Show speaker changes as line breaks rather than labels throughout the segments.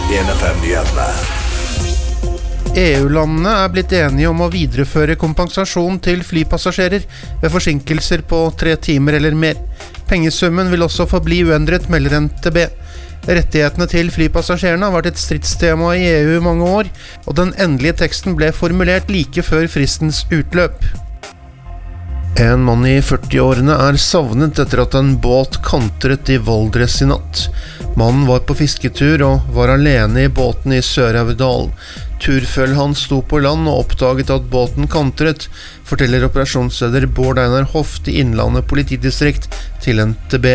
1FM-nyhetene.
EU-landene blitt enige om å videreføre kompensasjon til flypassasjerer ved forsinkelser på 3 timer eller mer. Pengesummen vil også forbli uendret, melder NTB. Rettighetene til flypassasjerene har vært et stridstema i EU i mange år, og den endelige teksten ble formulert like før fristens utløp. En mann i 40-årene savnet etter at en båt kantret i Valdres i natt. Mannen var på fisketur og var alene i båten i Sør-Aurdal. Turfølget hans sto på land og oppdaget at båten kantret, forteller operasjonsleder Bård Einar Hoft i Innlandet politidistrikt til NTB.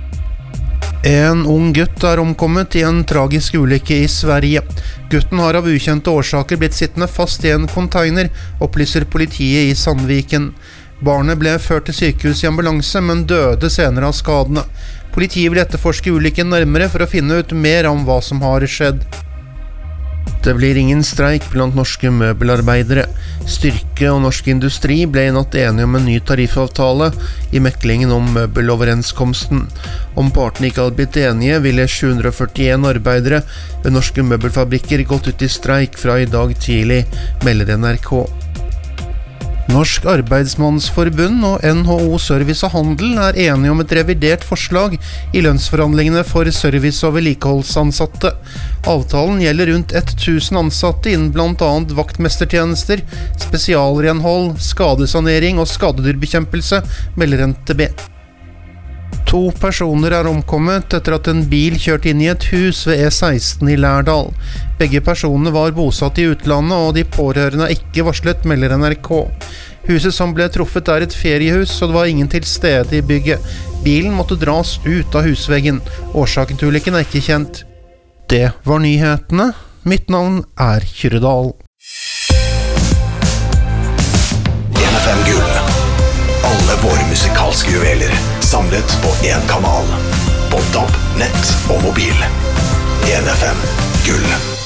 En ung gutt omkommet i en tragisk ulykke i Sverige. Gutten har av ukjente årsaker blitt sittende fast i en container, opplyser politiet i Sandviken. Barnet ble ført til sykehus i ambulanse, men døde senere av skadene. Politiet vil etterforske ulykken nærmere for å finne ut mer om hva som har skjedd. Det blir ingen streik blant norske møbelarbeidere. Styrke og Norsk Industri ble i natt enige om en ny tariffavtale i meklingen om møbeloverenskomsten. Om partene ikke hadde blitt enige, ville 741 arbeidere ved norske møbelfabrikker gått ut i streik fra i dag tidlig, melder NRK. Norsk Arbeidsmannsforbund og NHO Service og Handel enige om et revidert forslag i lønnsforhandlingene for service- og vedlikeholdsansatte. Avtalen gjelder rundt 1000 ansatte innen blant annet vaktmestertjenester, spesialrenhold, skadesanering og skadedyrbekjempelse, melder NTB. 2 personer omkommet etter at en bil kjørte inn i et hus ved E16 i Lærdal. Begge personene var bosatt i utlandet, og de pårørende ikke varslet, melder NRK. Huset som ble truffet et feriehus, og det var ingen til stede i bygget. Bilen måtte dras ut av husveggen. Årsaken til ulykken ikke kjent. Det var nyhetene. Mitt navn Kyrre Dahl.
1FM Gull. Alle våre musikalske juveler samlet på en kanal. På DAB, nett og mobil. 1FM Gull.